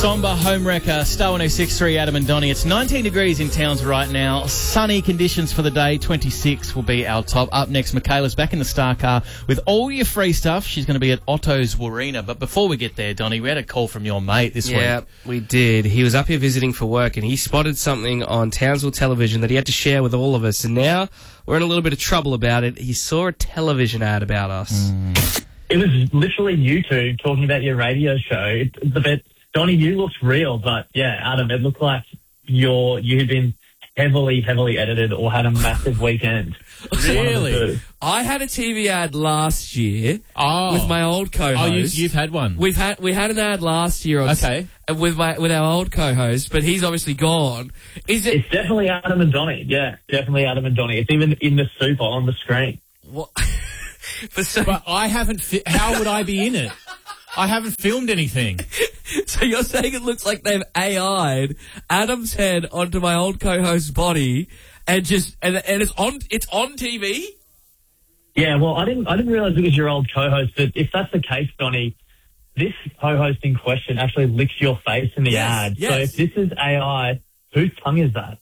Somber Homewrecker, Star 106.3, Adam and Donnie. It's 19 degrees in Towns right now. Sunny conditions for the day. 26 will be our top. Up next, Michaela's back in the Star Car with all your free stuff. She's going to be at Otto's Warina. But before we get there, Donnie, we had a call from your mate this week. Yeah, we did. He was up here visiting for work and he spotted something on Townsville television that he had to share with all of us. And now we're in a little bit of trouble about it. He saw a television ad about us. It was literally you two talking about your radio show. It's a bit... Donnie, you looked real, but yeah, Adam, it looked like you had been heavily edited or had a massive weekend. Really? I had a TV ad last year with my old co-host. Oh, you've had one. We had an ad last year with our old co-host, but he's obviously gone. It's definitely Adam and Donnie. Yeah, definitely Adam and Donnie. It's even in the super on the screen. What? But I haven't... How would I be in it? I haven't filmed anything. So you're saying it looks like they've AI'd Adam's head onto my old co-host's body and it's on TV? Yeah, well, I didn't realise it was your old co-host, but if that's the case, Donnie, this co-host in question actually licks your face in the ad. Yes. So if this is AI, whose tongue is that?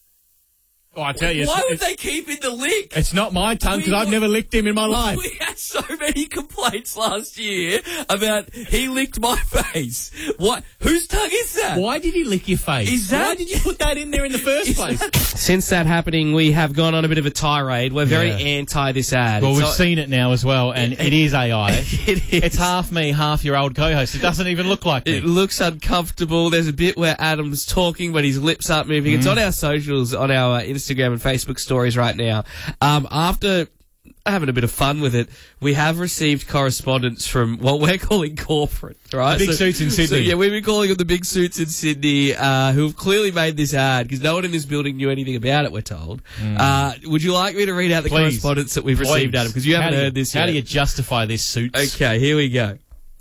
Oh, I tell you, why would they keep in the lick? It's not my tongue because I've never licked him in my life. We had so many complaints last year about he licked my face. What? Whose tongue is that? Why did he lick your face? Why did you put that in there in the first place? Since that happening, we have gone on a bit of a tirade. We're very anti this ad. Well, we've seen it now as well, and it is AI. It is. It's half me, half your old co-host. It doesn't even look like me. It looks uncomfortable. There's a bit where Adam's talking, but his lips aren't moving. It's on our socials, on our Instagram and Facebook stories right now. After having a bit of fun with it, we have received correspondence from what we're calling corporate, right? The big suits in Sydney. So, yeah, we've been calling them the big suits in Sydney, who have clearly made this ad, because no one in this building knew anything about it, we're told. Would you like me to read out the correspondence that we've received, Adam? Because you haven't heard this yet. How do you justify this, Suits? Okay, here we go.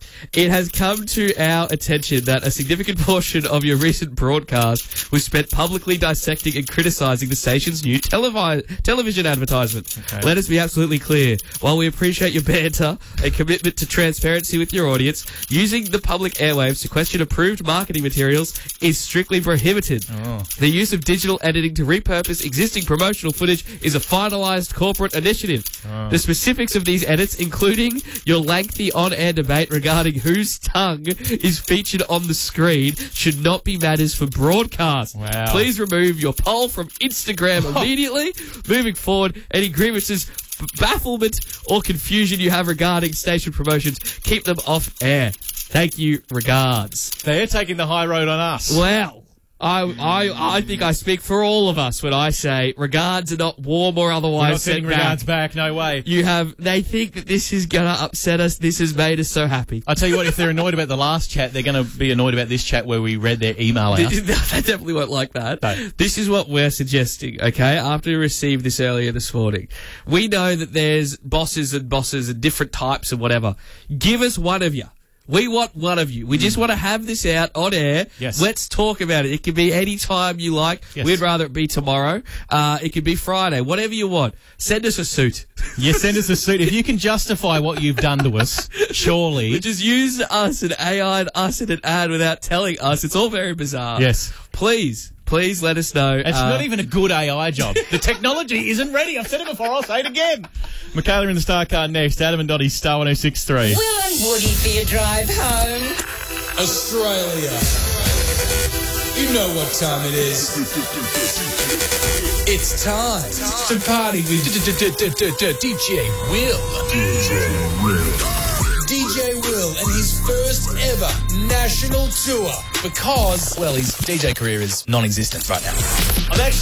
It has come to our attention that a significant portion of your recent broadcast was spent publicly dissecting and criticising the station's new television advertisement. Okay. Let us be absolutely clear. While we appreciate your banter and commitment to transparency with your audience, using the public airwaves to question approved marketing materials is strictly prohibited. The use of digital editing to repurpose existing promotional footage is a finalised corporate initiative. The specifics of these edits, including your lengthy on-air debate regarding whose tongue is featured on the screen, should not be matters for broadcast. Wow. Please remove your poll from Instagram immediately. Moving forward, any grievances, bafflement or confusion you have regarding station promotions, keep them off air. Thank you, regards. They're taking the high road on us. Well, I think I speak for all of us when I say regards are not warm or otherwise. We're not sending regards back, no way. They think that this is going to upset us. This has made us so happy. I tell you what, if they're annoyed about the last chat, they're going to be annoyed about this chat where we read their email out. They definitely won't like that. No. This is what we're suggesting, okay, after we received this earlier this morning. We know that there's bosses and different types and whatever. Give us one of you. We want one of you. We just want to have this out on air. Yes. Let's talk about it. It can be any time you like. Yes. We'd rather it be tomorrow. It could be Friday. Whatever you want. Send us a suit. Yeah, send us a suit. If you can justify what you've done to us, surely. Just use us and AI and us in an ad without telling us. It's all very bizarre. Yes. Please let us know. It's not even a good AI job. The technology isn't ready. I've said it before. I'll say it again. Michaela in the Star Car next. Adam and Donnie, Star 106.3. Will and Woody for your drive home. Australia. You know what time it is. It's time to party with DJ Will. DJ Will and his first ever national tour because, well, his DJ career is non-existent right now.